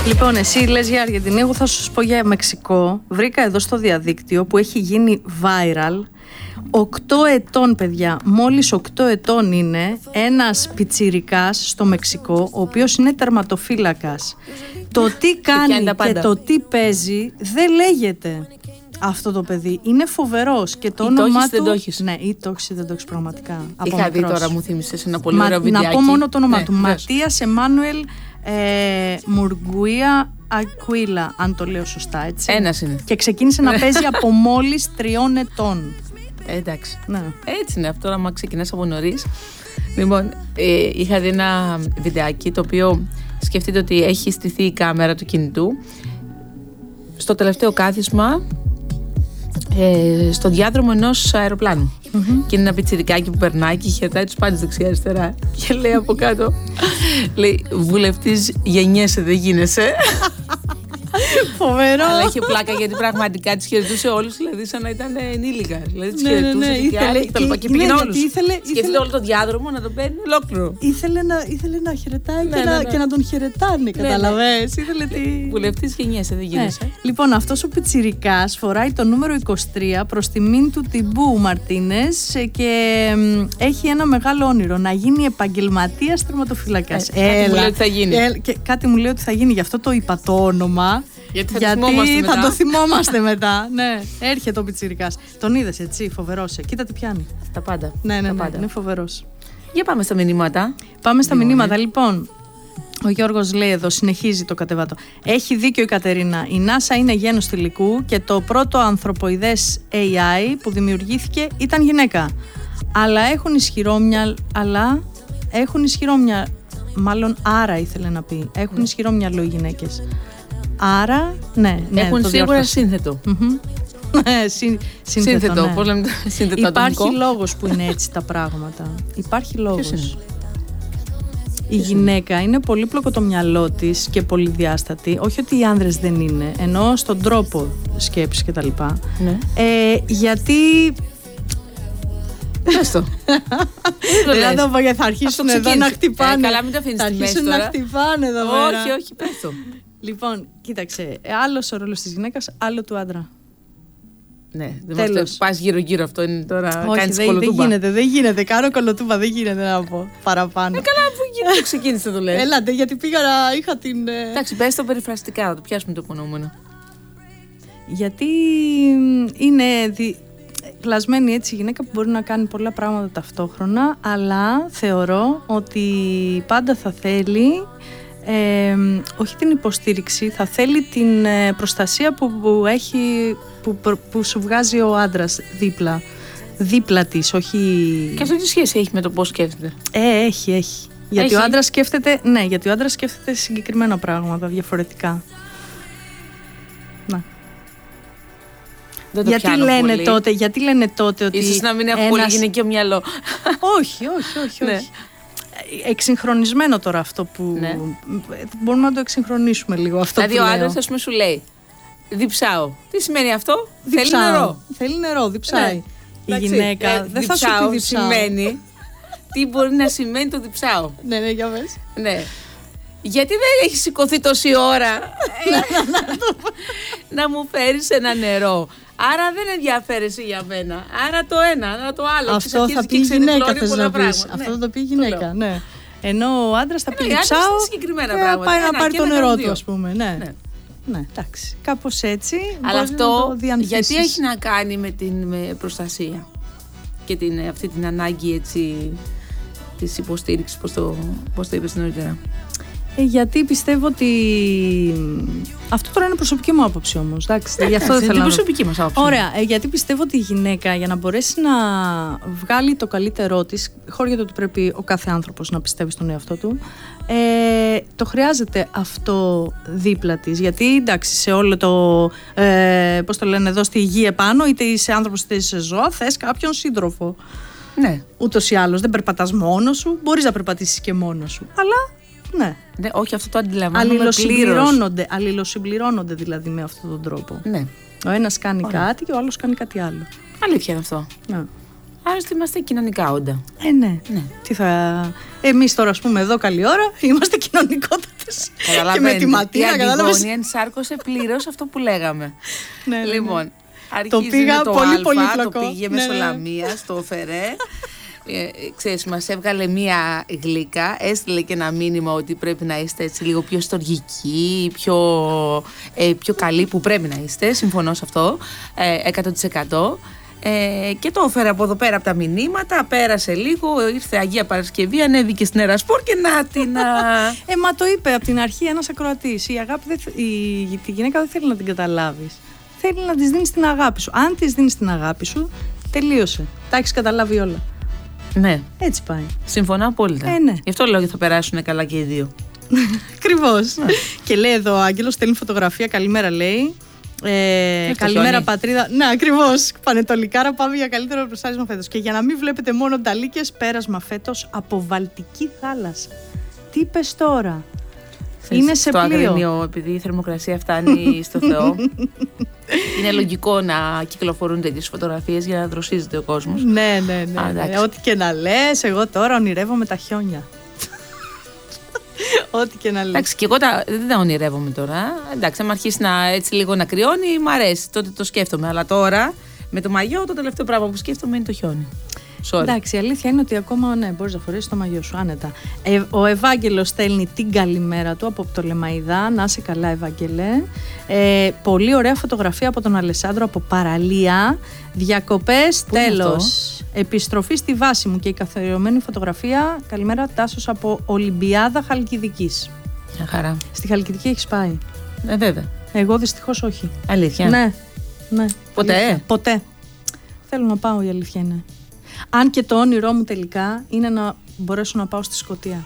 Λοιπόν, εσύ λες για Αργεντινή, εγώ θα σου πω για Μεξικό. Βρήκα εδώ στο διαδίκτυο που έχει γίνει viral. 8 ετών, παιδιά, μόλις 8 ετών είναι ένας πιτσιρικάς στο Μεξικό, ο οποίος είναι τερματοφύλακας. Το τι κάνει και το τι παίζει δεν λέγεται αυτό το παιδί. Είναι φοβερός και το όνομά του... Ναι, ή το έχεις δεν το έχεις πραγματικά. Είχα δει τώρα, μου θύμισες ένα πολύ ωραίο βιντεάκι. Να πω μόνο το όνομά του. Ματίας Εμμάνουελ Μουργκουία Ακουίλα, αν το λέω σωστά, έτσι. Ένας είναι. Και ξεκίνησε να παίζει από μόλις 3 ετών. Εντάξει. Ναι. Έτσι είναι αυτό, άμα ξεκινάς από νωρίς. Λοιπόν, είχα δει ένα βιντεάκι το οποίο σκεφτείτε ότι έχει στηθεί η κάμερα του κινητού στο τελευταίο κάθισμα στο διάδρομο ενός αεροπλάνου. Και είναι ένα πιτσιρικάκι που περνάει και χαιρετάει τους πάντες δεξιά-αριστερά. Και λέει από κάτω, λέει, βουλευτής γεννιέσαι, δεν γίνεσαι. Φοβερό. Αλλά είχε πλάκα γιατί πραγματικά τις χαιρετούσε όλους, δηλαδή σαν να ήταν ενήλικα. Δηλαδή τις χαιρετούσε και άλλοι και πήγαινε όλους. Σκεφτείτε όλο το διάδρομο να τον παίρνει ολόκληρο. Ήθελε να χαιρετάει και να τον χαιρετάνε, καταλαβες. Βουλευτής γεννιέσαι, δεν γίνεσαι. Λοιπόν, αυτός ο πιτσιρικάς φοράει το νούμερο 23 προς τιμήν του Τιμπού Μαρτίνες και έχει ένα μεγάλο όνειρο, να γίνει επαγγελματίας τερματοφύλακας. Κάτι μου λέει ότι θα γίνει, γι' αυτό το είπα το όνομα. Γιατί θα το θυμόμαστε μετά. Ναι, έρχεται ο πιτσιρικάς. Τον είδες, έτσι, φοβερός. Κοίτα τι πιάνει. Τα πάντα. Ναι, είναι φοβερός. Για πάμε στα μηνύματα. Πάμε στα μηνύματα, λοιπόν. Ο Γιώργος λέει εδώ, συνεχίζει το κατεβάτο. Έχει δίκιο η Κατερίνα. Η NASA είναι γένος θηλυκού και το πρώτο ανθρωποειδές AI που δημιουργήθηκε ήταν γυναίκα. Αλλά έχουν ισχυρό μυαλό. Μάλλον άρα ήθελε να πει. Έχουν ισχυρό μυαλό οι γυναίκες. Άρα, ναι. Έχουν σίγουρα σύνθετο. Σύνθετο. Πώς λέμε σύνθετο ατομικό. Υπάρχει λόγος που είναι έτσι τα πράγματα. Υπάρχει λόγος. Η γυναίκα είναι πολύπλοκο το μυαλό της και πολυδιάστατη. Όχι ότι οι άνδρες δεν είναι, ενώ στον τρόπο σκέψης και τα λοιπά. Ναι. Γιατί... Πες το. Θα αρχίσουν εδώ να χτυπάνε. Καλά, μην τα αφήνεις στη μέση τώρα. Να χτυπάνε εδώ πέρα. Όχι, πες το. Λοιπόν, κοίταξε, άλλος ο ρόλος της γυναίκας, άλλο του άντρα. Ναι, δεν πας γύρω-γύρω, αυτό είναι τώρα. Όχι, δεν γίνεται. Κάνω κολοτούμπα, δεν γίνεται να πω παραπάνω. Καλά, αφού ξεκίνησε το λέω. Έλατε, γιατί είχα την. Εντάξει, πες το περιφραστικά, να το πιάσουμε το υπονοούμενο. Γιατί είναι πλασμένη έτσι η γυναίκα που μπορεί να κάνει πολλά πράγματα ταυτόχρονα, αλλά θεωρώ ότι πάντα θα θέλει. Όχι την υποστήριξη, θα θέλει την προστασία που σου βγάζει ο άντρας δίπλα της, όχι... Και αυτό τι σχέση έχει με το πώς σκέφτεται? Έχει. Γιατί ο άντρας σκέφτεται, γιατί ο άντρας σκέφτεται συγκεκριμένα πράγματα διαφορετικά. Να. Γιατί λένε τότε ότι... Ίσως να μην έχω πολύ γυναικείο μυαλό. Όχι. Ναι. Εξυγχρονισμένο τώρα αυτό που... Ναι. Μπορούμε να το εξυγχρονίσουμε λίγο αυτό δηλαδή που λέω. Δηλαδή ο άντρας ας πούμε σου λέει διψάω. Τι σημαίνει αυτό? Θέλει νερό, διψάει. Η γυναίκα δεν θα σου πει διψάω. Σημαίνει τι μπορεί να σημαίνει το διψάω. Ναι, για πες. Ναι. Γιατί δεν έχει σηκωθεί τόση ώρα να μου φέρεις ένα νερό? Άρα δεν ενδιαφέρεσαι για μένα. Άρα το ένα, άρα το άλλο. Αυτό θα πει η γυναίκα, θες να πεις. Αυτό θα το πει η γυναίκα, ναι. Ενώ ο άντρας θα πει διψάω, πάει να πάρει το νερό του, ας πούμε. Ναι, εντάξει. Κάπως έτσι. Αλλά αυτό γιατί έχει να κάνει με την προστασία και αυτή την ανάγκη έτσι της υποστήριξης, πώς το είπες νωρίτερα? Γιατί πιστεύω ότι αυτό τώρα είναι προσωπική μου άποψη όμως. Γι' αυτό δεν θέλω. Είναι προσωπική μας άποψη. Ωραία. Γιατί πιστεύω ότι η γυναίκα για να μπορέσει να βγάλει το καλύτερό της, χωρίς ότι πρέπει ο κάθε άνθρωπος να πιστεύει στον εαυτό του, το χρειάζεται αυτό δίπλα της. Γιατί εντάξει, σε όλο το. Πώς το λένε εδώ, στη γη επάνω, είτε είσαι άνθρωπος είτε είσαι ζώα, θες κάποιον σύντροφο. Ναι. Ούτως ή άλλως δεν περπατάς μόνος σου, μπορείς να περπατήσεις και μόνος σου. Αλλά. Ναι. Όχι, αυτό το αντιλαμβάνομαι πλήρως. Αλληλοσυμπληρώνονται δηλαδή με αυτόν τον τρόπο. Ναι. Ο ένας κάνει κάτι και ο άλλος κάνει κάτι άλλο. Αλήθεια είναι αυτό. Ναι. Άλλωστε είμαστε κοινωνικά όντα. Ναι. Τι θα... Εμείς τώρα, ας πούμε, εδώ καλή ώρα, είμαστε κοινωνικότατες. Και με τη ματιά, κατάλαβες. Η Αντιγόνη ενσάρκωσε πλήρως αυτό που λέγαμε. Ναι, λοιπόν, το πήγα το πολύ Α, πολύπλοκο. το πήγε Μεσολαμία στο Φερέ. Ξέρεις, μας έβγαλε μία γλύκα, έστειλε και ένα μήνυμα ότι πρέπει να είστε έτσι λίγο πιο στοργικοί, πιο καλοί, που πρέπει να είστε, συμφωνώ σε αυτό, 100%. Και το έφερε από εδώ πέρα από τα μηνύματα, πέρασε λίγο, ήρθε Αγία Παρασκευή, ανέβηκε στην Ερασπόρ και να την... Μα το είπε από την αρχή ένας ακροατής. Τη γυναίκα δεν θέλει να την καταλάβεις. Θέλει να της δίνεις την αγάπη σου. Αν της δίνεις την αγάπη σου, τελείωσε. Τα έχεις καταλάβει όλα. Ναι. Έτσι πάει. Συμφωνώ απόλυτα. Ναι. Γι' αυτό λέω ότι θα περάσουν καλά και οι δύο. Ακριβώς. Και λέει εδώ ο Άγγελος, στέλνει φωτογραφία. Καλημέρα, λέει. Καλημέρα, χιόνι. πατρίδα. Ναι, ακριβώς. Πανετολικάρα, πάμε για καλύτερο προστάρισμα φέτος. Και για να μην βλέπετε μόνο νταλίκες, πέρασμα φέτος από Βαλτική θάλασσα. Τι είπες τώρα? Είναι σε στο πλοίο. Αγρίνιο, επειδή η θερμοκρασία φτάνει στο Θεό, είναι λογικό να κυκλοφορούν τέτοιες φωτογραφίες για να δροσίζεται ο κόσμος. Ναι. Ό,τι και να λες, εγώ τώρα ονειρεύομαι τα χιόνια. Ό,τι και να λες. Εντάξει, και εγώ δεν τα ονειρεύομαι τώρα. Εντάξει, αν αρχίσει έτσι λίγο να κρυώνει, μ' αρέσει, τότε το σκέφτομαι. Αλλά τώρα, με το μαγιό, το τελευταίο πράγμα που σκέφτομαι είναι το χιόνι. Sorry. Εντάξει, η αλήθεια είναι ότι ακόμα μπορείς να φορέσεις το μαγιό σου άνετα. Ο Ευάγγελος στέλνει την καλημέρα του από Πτολεμαϊδά. Να είσαι καλά, Ευάγγελε. Πολύ ωραία φωτογραφία από τον Αλεσάνδρο από παραλία. Διακοπές, τέλος. Επιστροφή στη βάση μου και η καθιερωμένη φωτογραφία. Καλημέρα, Τάσος από Ολυμπιάδα Χαλκιδικής. Μια χαρά. Στη Χαλκιδική έχεις πάει? Βέβαια. Εγώ δυστυχώς όχι. Αλήθεια. Ναι. Ποτέ? Αλήθεια. Ποτέ. Θέλω να πάω, η αλήθεια είναι. Αν και το όνειρό μου τελικά είναι να μπορέσω να πάω στη Σκωτία.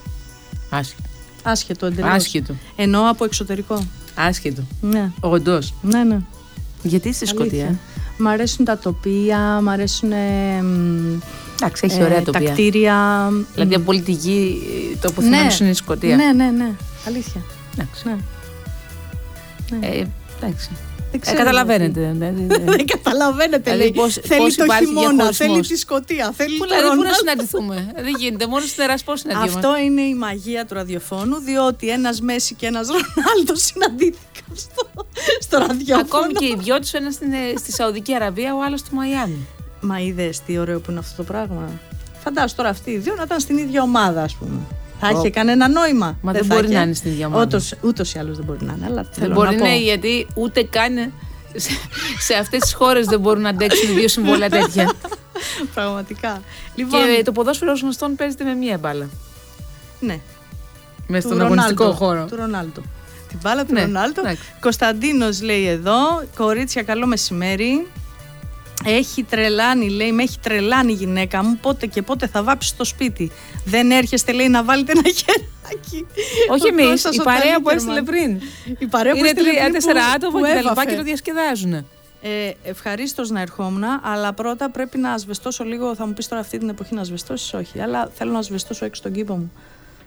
Άσχετο εντελώς. Άσχετο. Εννοώ από εξωτερικό. Άσχετο. Ναι. Όντως. Ναι. Γιατί στη Σκωτία? Μ' αρέσουν τα τοπία, μ' αρέσουν εντάξει, έχει ωραία τοπία. Τα κτίρια. Δηλαδή από πολιτική τοποθετημένους είναι η Σκωτία. Ναι. Αλήθεια. Εντάξει. Ναι. Εντάξει. Καταλαβαίνετε. Δεν καταλαβαίνετε. Δηλαδή, θέλει το χειμώνα, θέλει τη Σκωτία, θέλει το Ρονάλντο. Πού να συναντηθούμε? Δεν γίνεται, μόνο στην Ερασπόρ συναντιόμαστε. Αυτό είναι η μαγεία του ραδιοφώνου, διότι ένας Μέση και ένας Ρονάλντο συναντήθηκαν στο ραδιόφωνο. Ακόμη και οι δυο τους, ένας στη Σαουδική Αραβία, ο άλλος στο Μαϊάμι. Μα είδες τι ωραίο που είναι αυτό το πράγμα? Φαντάσου τώρα αυτοί οι δύο να ήταν στην ίδια ομάδα, ας πούμε. Θα είχε κανένα νόημα? Μα δεν μπορεί να είναι στην ίδια ομάδα. Ούτως ή άλλως δεν μπορεί να είναι. Αλλά δεν μπορεί να είναι, γιατί ούτε καν σε αυτές τις χώρες δεν μπορούν να αντέξουν δύο συμβόλαια τέτοια. Πραγματικά. Λοιπόν, και το ποδόσφαιρο ως γνωστόν παίζεται με μία μπάλα. Ναι. Μέσα στον αγωνιστικό χώρο. Του Ρονάλντο. Την μπάλα του Ρονάλντο. Κωνσταντίνος λέει εδώ, κορίτσια, καλό μεσημέρι. Έχει τρελάνει, λέει, με έχει τρελάνει η γυναίκα μου. Πότε και πότε θα βάψει στο σπίτι? Δεν έρχεστε, λέει, να βάλετε ένα χεράκι? Όχι εμείς, η παρέα που έστειλε πριν. Η παρέα που έστειλε πριν. Είναι 3-4 άτομα και τα λοιπά και το διασκεδάζουν. Ευχαρίστως να ερχόμουν, αλλά πρώτα πρέπει να ασβεστώσω λίγο. Θα μου πεις τώρα αυτή την εποχή να ασβεστώσεις? Όχι, αλλά θέλω να ασβεστώσω έξω τον κήπο μου.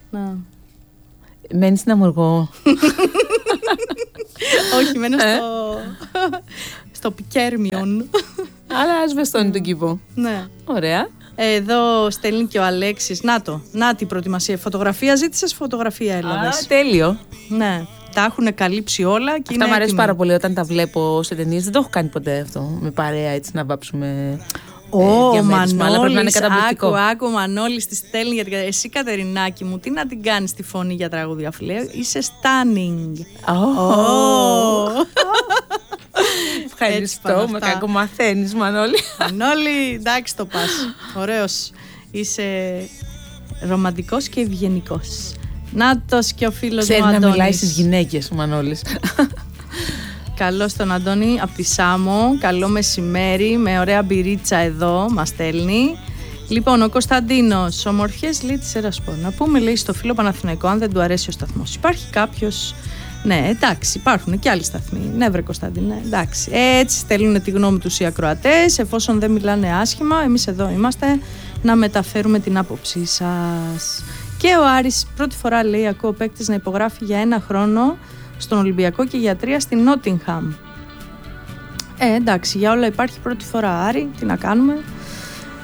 Μένεις στην Αμοργό? Όχι, μένω στο Πικέρμιον. Αλλά ασβεστώνει τον κήπο. Ναι. Ωραία. Εδώ στέλνει και ο Αλέξης. Να την προετοιμασία. Φωτογραφία, ζήτησες φωτογραφία, έλαβες? Τέλειο. Ναι. Τα έχουν καλύψει όλα και αυτά μου αρέσει πάρα πολύ όταν τα βλέπω σε ταινίες. Δεν το έχω κάνει ποτέ αυτό. Με παρέα έτσι να βάψουμε. Ο Μανώλης, άκου Μανώλης τη στέλνει, γιατί εσύ, Κατερινάκη μου, τι να την κάνεις τη φωνή για τραγούδια, φίλε? Είσαι stunning. Ευχαριστώ, με κακομαθαίνεις, Μανώλη. Μανώλη, εντάξει, το πας. Ωραίος. Είσαι ρομαντικός και ευγενικός. Νάτος και ο φίλος μου Αντώνης. Να μιλάει στις γυναίκες ο Μανώλης. Καλώς τον Αντώνη από τη Σάμο. Καλό μεσημέρι, με ωραία μπυρίτσα εδώ μας στέλνει. Λοιπόν, ο Κωνσταντίνος, ομορφιές, λέει, της Ερασπόρ. Να πούμε, λέει, στο φίλο Παναθηναϊκό, αν δεν του αρέσει ο σταθμός. Υπάρχει κάποιος? Ναι, εντάξει, υπάρχουν και άλλοι σταθμοί. Ναι, βρε Κωνσταντίνε, εντάξει. Έτσι στέλνουν τη γνώμη τους οι ακροατές. Εφόσον δεν μιλάνε άσχημα, εμείς εδώ είμαστε να μεταφέρουμε την άποψή σας. Και ο Άρης, πρώτη φορά, λέει, ακούω παίκτης να υπογράφει για 1 χρόνο στον Ολυμπιακό και για 3 στην Νότιγχαμ. Εντάξει, για όλα υπάρχει πρώτη φορά, Άρη, τι να κάνουμε.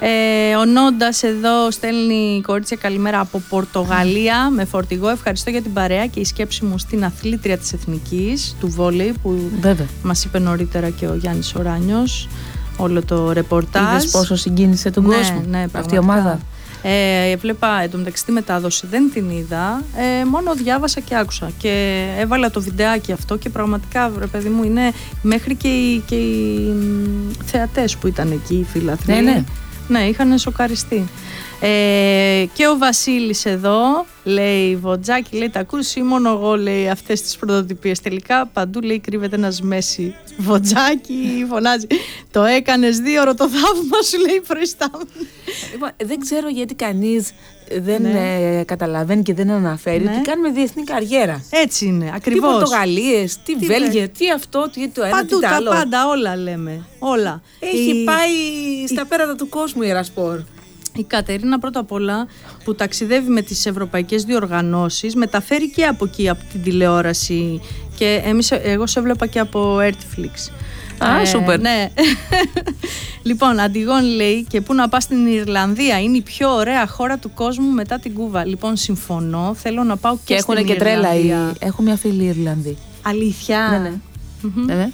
Ο Νόντας εδώ στέλνει κορίτσια καλημέρα από Πορτογαλία με φορτηγό. Ευχαριστώ για την παρέα και η σκέψη μου στην αθλήτρια της Εθνικής του βόλεϊ που μας είπε νωρίτερα και ο Γιάννης Οράνιος. Όλο το ρεπορτάζ. Είδες πόσο συγκίνησε τον κόσμο αυτή η ομάδα. Έβλεπα εντωμεταξύ τη μετάδοση, δεν την είδα, μόνο διάβασα και άκουσα και έβαλα το βιντεάκι αυτό και πραγματικά, ρε παιδί μου, είναι μέχρι και οι θεατές που ήταν εκεί, οι φίλαθλοι. Ναι, είχαν σοκαριστεί. Και ο Βασίλης εδώ λέει, Βοτζάκη, λέει, τα ακούς ή μόνο εγώ, λέει, αυτές τις πρωτοτυπίες? Τελικά παντού, λέει, κρύβεται ένας Μέση. Βοτζάκη, φωνάζει, το έκανες 2 ώρο το θαύμα σου, λέει, προϊστάμενο. Λοιπόν, δεν ξέρω γιατί κανείς δεν καταλαβαίνει και δεν αναφέρει ότι κάνουμε διεθνή καριέρα. Έτσι είναι, ακριβώς. Τι Πορτογαλίες, τι Βέλγια, τι αυτό, τι το ένα, παντού, τι το άλλο. Τα πάντα, όλα λέμε, όλα. Έχει πάει στα πέρατα του κόσμου η Ερασπόρ. Η Κατερίνα πρώτα απ' όλα που ταξιδεύει με τις ευρωπαϊκές διοργανώσεις μεταφέρει και από εκεί, από την τηλεόραση και εγώ σε έβλεπα και από Airtflix. Σούπερ. Ναι. Λοιπόν, Αντιγόν λέει, και πού να πας στην Ιρλανδία, είναι η πιο ωραία χώρα του κόσμου μετά την Κούβα. Λοιπόν, συμφωνώ, θέλω να πάω και στην Ιρλανδία. Και έχουν και τρέλα, έχω μια φίλη Ιρλανδή. Αλήθεια? Ναι.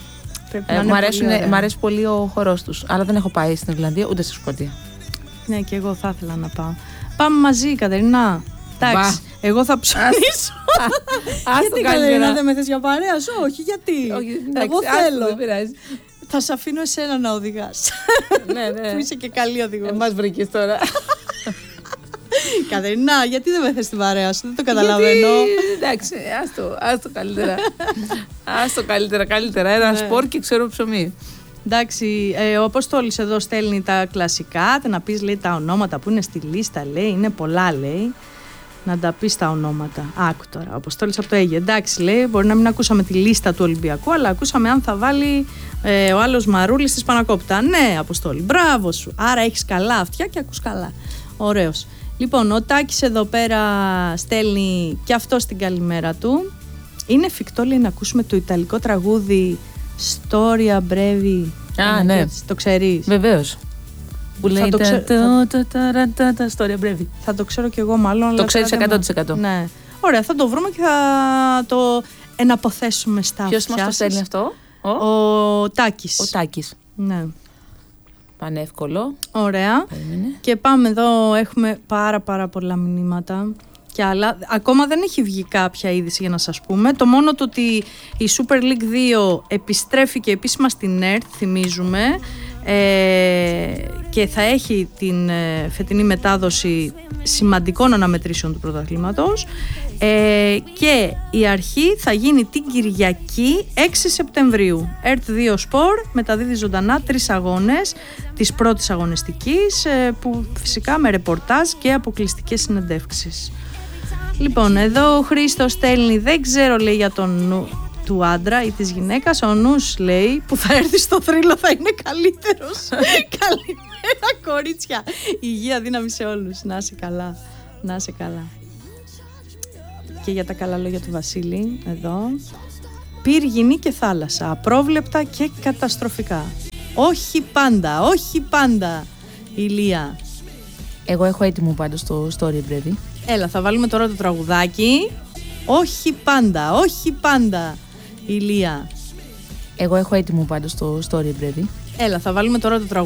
Μ' αρέσει πολύ ο χορός τους, αλλά δεν έχω πάει στην Ιρλανδία ούτε στη Σκωτία. Ναι, και εγώ θα ήθελα να πάω. Πάμε μαζί, Κατερίνα. Εντάξει, εγώ θα ψωνίσω. Γιατί, Κατερίνα, δεν με θες για παρέα σου? Όχι, γιατί? Εγώ θέλω. Θα σε αφήνω εσένα να οδηγάς. Ναι. Που είσαι και καλή οδηγός. Μας βρήκες τώρα. Κατερίνα, γιατί δεν με θες την παρέα σου? Δεν το καταλαβαίνω. Εντάξει, άστο καλύτερα. Άστο καλύτερα. Ένα σπορ και ξέρω ψωμί. Εντάξει, ο Αποστόλης εδώ στέλνει τα κλασικά, να πεις, λέει, τα ονόματα που είναι στη λίστα, λέει, είναι πολλά, λέει, να τα πεις τα ονόματα. Άκου τώρα, ο Αποστόλης από το Αίγυπτο. Εντάξει, λέει, μπορεί να μην ακούσαμε τη λίστα του Ολυμπιακού, αλλά ακούσαμε αν θα βάλει ο άλλος Μαρούλης στη Σπανακόπτα. Ναι, Αποστόλη, μπράβο σου. Άρα έχεις καλά αυτιά και ακούς καλά. Ωραίος. Λοιπόν, ο Τάκης εδώ πέρα στέλνει και αυτό στην καλημέρα του. Είναι εφικτό, λέει, να ακούσουμε το ιταλικό τραγούδι Storia Brevi? Ναι. Το ξέρεις? Βεβαίως. Που λέει Storia Brevi. Θα το ξέρω κι εγώ μάλλον. Το ξέρεις 100%. Ναι. Ωραία, θα το βρούμε και θα το εναποθέσουμε στα αυτιά. Ποιος μας το στέλνει αυτό? Ο Τάκης. Ο Τάκης. Ναι. Πανεύκολο. Ωραία. Και πάμε εδώ, έχουμε πάρα πολλά μηνύματα. Και άλλα. Ακόμα δεν έχει βγει κάποια είδηση για να σας πούμε. Το μόνο το ότι η Super League 2 επιστρέφει και επίσημα στην ΕΡΤ, θυμίζουμε, και θα έχει την φετινή μετάδοση σημαντικών αναμετρήσεων του πρωταθλήματος, και η αρχή θα γίνει την Κυριακή 6 Σεπτεμβρίου. ΕΡΤ 2 Sport μεταδίδει ζωντανά 3 αγώνες της πρώτης αγωνιστικής, που φυσικά με ρεπορτάζ και αποκλειστικές συνεντεύξεις. Λοιπόν, εδώ ο Χρήστος στέλνει, δεν ξέρω, λέει, για τον νου του άντρα ή της γυναίκας. Ο νους, λέει, που θα έρθει στο θρύλο θα είναι καλύτερος. Καλημέρα, κορίτσια. Υγεία, δύναμη σε όλους. Να είσαι καλά. Να είσαι καλά. Και για τα καλά λόγια του Βασίλη, εδώ. Πύργινη και θάλασσα, απρόβλεπτα και καταστροφικά. Όχι πάντα, Ηλία. Εγώ έχω έτοιμο πάντως το Story Brevi. Έλα, θα βάλουμε τώρα το τραγουδάκι. Όχι πάντα, Ηλία. Εγώ έχω έτοιμο πάντως το Story Brevi. Έλα, θα βάλουμε τώρα το τραγουδάκι.